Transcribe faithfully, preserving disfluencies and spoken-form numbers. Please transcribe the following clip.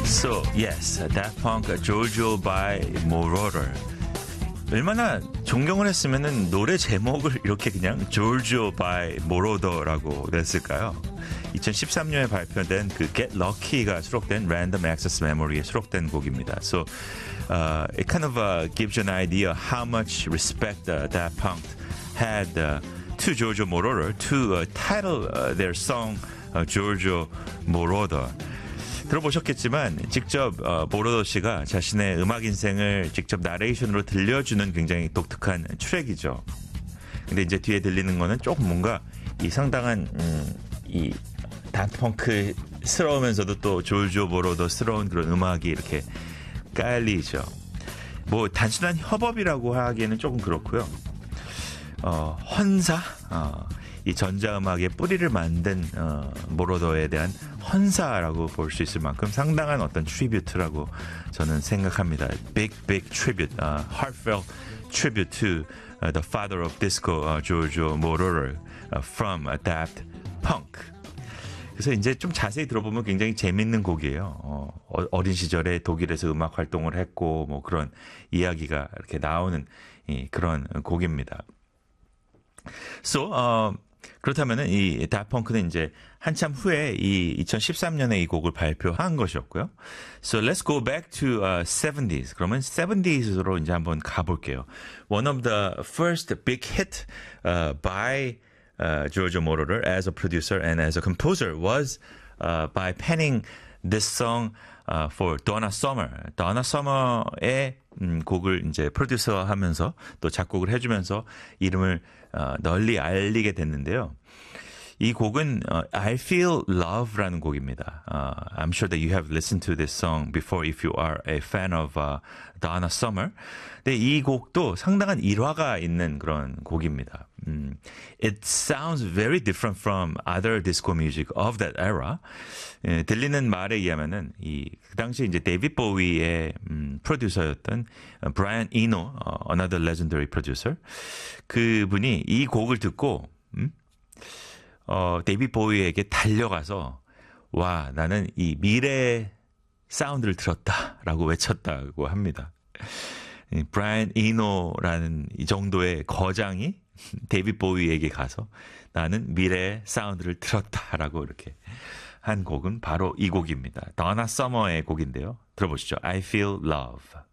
So, yes, Daft Punk, Jojo by Moroder. 얼마나 존경을 했으면은 노래 제목을 이렇게 그냥 Jojo by Moroder라고 냈을까요? 이천십삼 년에 발표된 그 Get Lucky가 수록된 Random Access Memory에 수록된 곡입니다. So, uh, it kind of uh, gives you an idea how much respect uh, Daft Punk had uh, to Jojo Moroder to uh, title uh, their song uh, Jojo Moroder. 들어보셨겠지만 직접 어, 모로더 씨가 자신의 음악 인생을 직접 나레이션으로 들려주는 굉장히 독특한 트랙이죠. 근데 이제 뒤에 들리는 거는 조금 뭔가 이 상당한 음, 이 다프펑크스러우면서도 또 조조 모로더스러운 그런 음악이 이렇게 깔리죠. 뭐 단순한 협업이라고 하기에는 조금 그렇고요. 어, 헌사, 어, 이 전자음악의 뿌리를 만든 어, 모로더에 대한 헌사라고 볼 수 있을 만큼 상당한 어떤 트리뷰트라고 저는 생각합니다. Big, big tribute, uh, heartfelt tribute to uh, the father of disco, uh, Giorgio Moroder, uh, from uh, Daft Punk. 그래서 이제 좀 자세히 들어보면 굉장히 재밌는 곡이에요. 어, 어린 시절에 독일에서 음악 활동을 했고 뭐 그런 이야기가 이렇게 나오는 이, 그런 곡입니다. So, 어, 그렇다면은 이 다프펑크는 이제 한참 후에 이 이천십삼 년에 이 곡을 발표한 것이었고요. So let's go back to uh, seventies. 그러면 seventies로 이제 한번 가볼게요. One of the first big hit uh, by uh, Giorgio Moroder as a producer and as a composer was uh, by penning this song uh, for Donna Summer. Donna Summer의 음, 곡을 이제 프로듀서하면서 또 작곡을 해주면서 이름을 어, 널리 알리게 됐는데요. 이 곡은 uh, I Feel Love라는 곡입니다. Uh, I'm sure that you have listened to this song before if you are a fan of uh, Donna Summer. 근데 이 곡도 상당한 일화가 있는 그런 곡입니다. 음, it sounds very different from other disco music of that era. 예, 들리는 말에 의하면은 이 그 당시 이제 데이비드 보위의 음, 프로듀서였던 브라이언 이노, uh, another legendary producer. 그분이 이 곡을 듣고 음? 어, 데이비드 보위에게 달려가서 와 나는 이 미래 사운드를 들었다라고 외쳤다고 합니다. 브라이언 이노라는 이 정도의 거장이 데이비드 보위에게 가서 나는 미래 사운드를 들었다라고 이렇게 한 곡은 바로 이 곡입니다. 더나 서머의 곡인데요. 들어보시죠. I Feel Love.